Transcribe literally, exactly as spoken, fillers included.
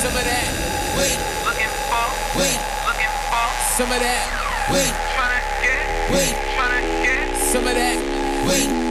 some of that. Wait, looking for, wait, looking for, some of that. Wait, tryna get, wait, tryna get, some of that. Wait.